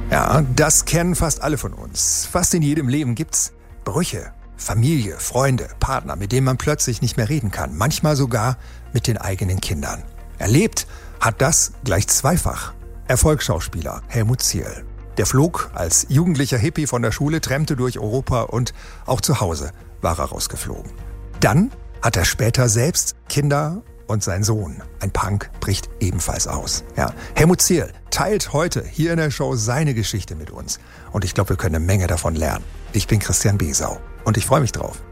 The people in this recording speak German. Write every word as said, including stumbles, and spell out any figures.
Ja, das kennen fast alle von uns. Fast in jedem Leben gibt's Brüche. Familie, Freunde, Partner, mit denen man plötzlich nicht mehr reden kann. Manchmal sogar mit den eigenen Kindern. Erlebt hat das gleich zweifach Erfolgsschauspieler Helmut Zierl. Der flog als jugendlicher Hippie von der Schule, trennte durch Europa und auch zu Hause war er rausgeflogen. Dann hat er später selbst Kinder und sein Sohn. Ein Punk bricht ebenfalls aus. Ja, Helmut Zierl teilt heute hier in der Show seine Geschichte mit uns. Und ich glaube, wir können eine Menge davon lernen. Ich bin Christian Besau und ich freue mich drauf.